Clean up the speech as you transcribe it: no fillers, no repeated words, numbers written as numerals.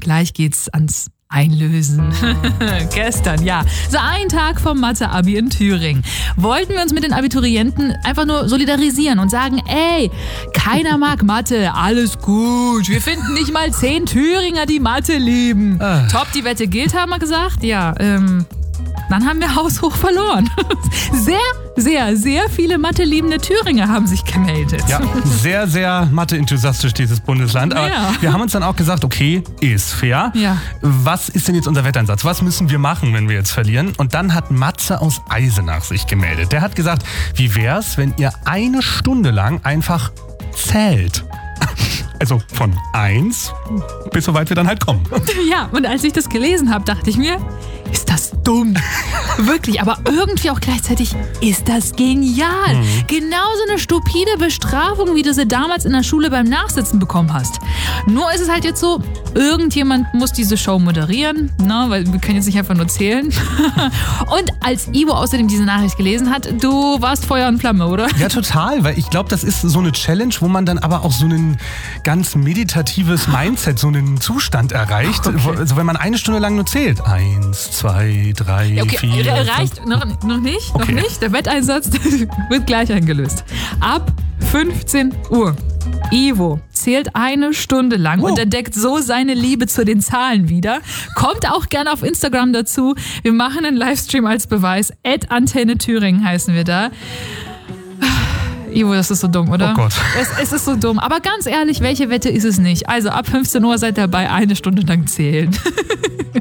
gleich geht's ans Einlösen. Gestern, ja. So ein Tag vom Mathe-Abi in Thüringen. Wollten wir uns mit den Abiturienten einfach nur solidarisieren und sagen, ey, keiner mag Mathe, alles gut. Wir finden nicht mal 10 Thüringer, die Mathe lieben. Top, die Wette gilt, haben wir gesagt. Ja, dann haben wir haushoch verloren. Sehr viele Mathe-liebende Thüringer haben sich gemeldet. Ja, sehr, sehr Mathe-enthusiastisch dieses Bundesland. Aber wir haben uns dann auch gesagt, okay, ist fair. Ja. Was ist denn jetzt unser Wetteinsatz? Was müssen wir machen, wenn wir jetzt verlieren? Und dann hat Matze aus Eisenach sich gemeldet. Der hat gesagt, wie wär's, wenn ihr 1 Stunde lang einfach zählt? Also von 1 bis soweit wir dann halt kommen. Ja, und als ich das gelesen habe, dachte ich mir, ist das dumm. Wirklich, aber irgendwie auch gleichzeitig ist das genial. Genauso eine stupide Bestrafung, wie du sie damals in der Schule beim Nachsitzen bekommen hast. Nur ist es halt jetzt so, irgendjemand muss diese Show moderieren, ne, weil wir können jetzt nicht einfach nur zählen. Und als Ivo außerdem diese Nachricht gelesen hat, du warst Feuer und Flamme, oder? Ja, total, weil ich glaube, das ist so eine Challenge, wo man dann aber auch so ein ganz meditatives Mindset, so einen Zustand erreicht. Okay. Also wenn man 1 Stunde lang nur zählt. 1, 2, 3, 4. Reicht noch nicht, Okay. noch nicht. Der Wetteinsatz wird gleich eingelöst. Ab 15 Uhr. Ivo zählt 1 Stunde lang und entdeckt so seine Liebe zu den Zahlen wieder. Kommt auch gerne auf Instagram dazu. Wir machen einen Livestream als Beweis. @Antenne Thüringen heißen wir da. Ivo, das ist so dumm, oder? Oh Gott. Es ist so dumm. Aber ganz ehrlich, welche Wette ist es nicht? Also ab 15 Uhr seid dabei, 1 Stunde lang zählen.